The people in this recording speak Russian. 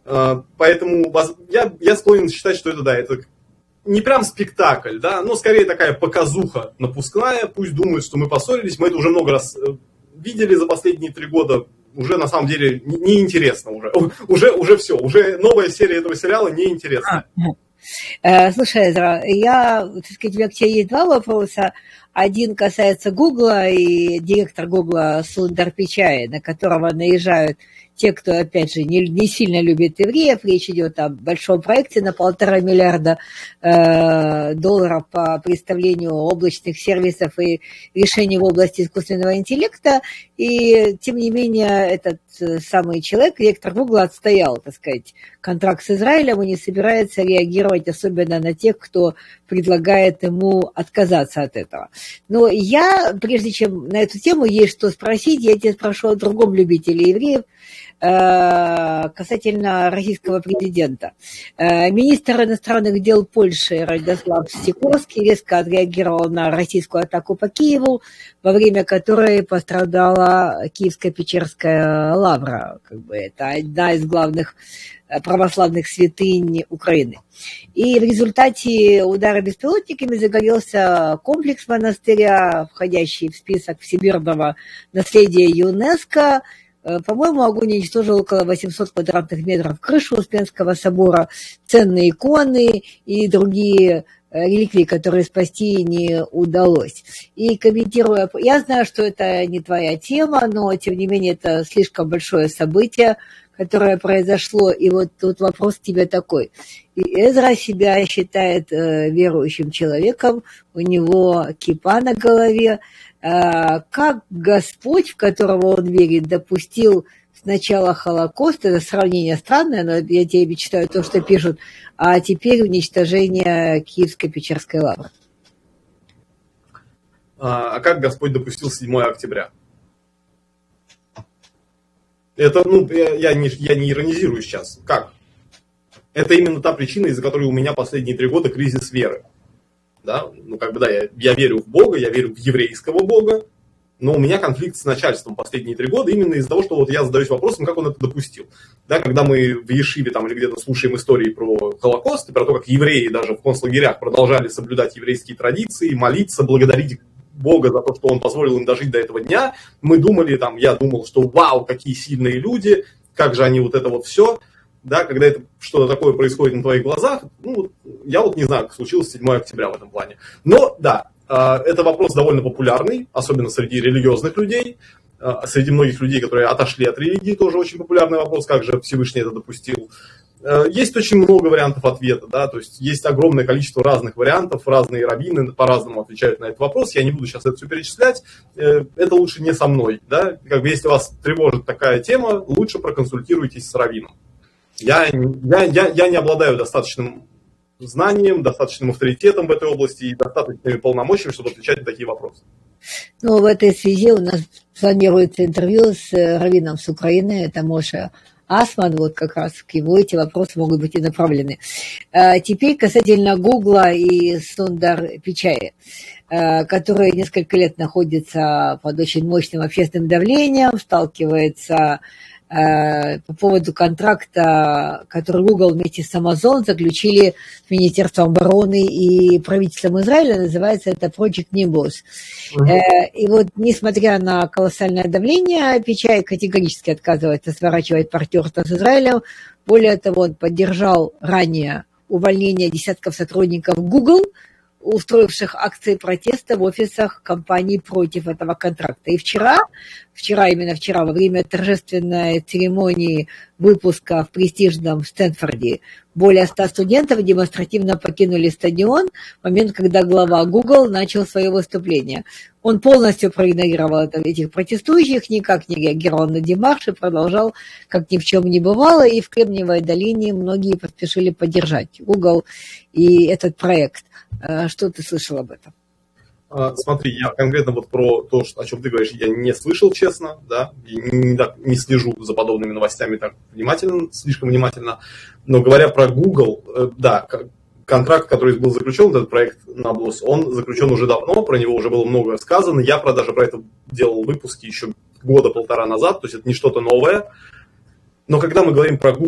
Поэтому я склонен считать, что это, да, это не прям спектакль, да, но скорее такая показуха напускная. Пусть думают, что мы поссорились, мы это уже много раз видели за последние 3 года. Уже на самом деле неинтересно уже все, уже новая серия этого сериала неинтересна. Слушай, Эзра, у меня к тебе есть 2 вопроса. Один касается Гугла и директор Гугла Сундар Пичай, на которого наезжают те, кто, опять же, не сильно любит евреев. Речь идет о большом проекте на $1,5 миллиарда долларов по представлению облачных сервисов и решений в области искусственного интеллекта. И, тем не менее, этот самый человек, директор Гугла, отстоял, так сказать, контракт с Израилем и не собирается реагировать особенно на тех, кто предлагает ему отказаться от этого. Но прежде чем на эту тему есть что спросить, я тебя спрошу о другом любителе евреев, касательно российского президента. Министр иностранных дел Польши Радослав Сикорский резко отреагировал на российскую атаку по Киеву, во время которой пострадала Киевско-Печерская лавра. Это одна из главных православных святынь Украины. И в результате удара беспилотниками загорелся комплекс монастыря, входящий в список всемирного наследия ЮНЕСКО. По-моему, огонь уничтожил около 800 квадратных метров крыши Успенского собора, ценные иконы и другие реликвии, которые спасти не удалось. И комментируя, я знаю, что это не твоя тема, но, тем не менее, это слишком большое событие, которое произошло. И вот тут вопрос к тебе такой. Эзра себя считает верующим человеком, у него кипа на голове. Как Господь, в которого он верит, допустил сначала Холокост, это сравнение странное, но я тебе читаю то, что пишут, а теперь уничтожение Киевско-Печерской лавры. А как Господь допустил 7 октября? Это, я не иронизирую сейчас. Как? Это именно та причина, из-за которой у меня последние 3 года кризис веры. Да, я верю в Бога, я верю в еврейского Бога, но у меня конфликт с начальством последние 3 года именно из-за того, что вот я задаюсь вопросом, как он это допустил. Да, когда мы в Ешиве или где-то слушаем истории про Холокост и про то, как евреи даже в концлагерях продолжали соблюдать еврейские традиции, молиться, благодарить Бога за то, что он позволил им дожить до этого дня, мы думали, я думал, что вау, какие сильные люди, как же они вот это вот все. Да, когда это что-то такое происходит на твоих глазах, я не знаю, как случилось 7 октября в этом плане. Но, да, это вопрос довольно популярный, особенно среди религиозных людей, среди многих людей, которые отошли от религии, тоже очень популярный вопрос, как же Всевышний это допустил. Есть очень много вариантов ответа, да, то есть есть огромное количество разных вариантов, разные раввины по-разному отвечают на этот вопрос, я не буду сейчас это все перечислять, это лучше не со мной, да, если вас тревожит такая тема, лучше проконсультируйтесь с раввином. Я не обладаю достаточным знанием, достаточным авторитетом в этой области и достаточными полномочиями, чтобы отвечать на такие вопросы. В этой связи у нас планируется интервью с раввином с Украины, это Моше Асман, как раз к его эти вопросы могут быть и направлены. Теперь касательно Гугла и Сундар Пичая, который несколько лет находится под очень мощным общественным давлением, сталкивается по поводу контракта, который Google вместе с Amazon заключили с Министерством обороны и правительством Израиля, называется это Project Nimbus. И несмотря на колоссальное давление, Пичай категорически отказывается сворачивать партнерство с Израилем. Более того, он поддержал ранее увольнение десятков сотрудников Google, устроивших акции протеста в офисах компаний против этого контракта. И вчера, во время торжественной церемонии выпуска в престижном Стэнфорде, более 100 студентов демонстративно покинули стадион в момент, когда глава Google начал свое выступление. Он полностью проигнорировал этих протестующих, никак не реагировал на демарш и продолжал, как ни в чем не бывало. И в Кремниевой долине многие поспешили поддержать Google и этот проект. Что ты слышал об этом? Смотри, я конкретно про то, о чем ты говоришь, я не слышал, честно, да, и не слежу за подобными новостями так слишком внимательно. Но говоря про Google, да, контракт, который был заключен, этот проект Nablus, он заключен уже давно, про него уже было много сказано. Я даже про это делал выпуски еще 1-1.5 года назад, то есть это не что-то новое. Но когда мы говорим про Google,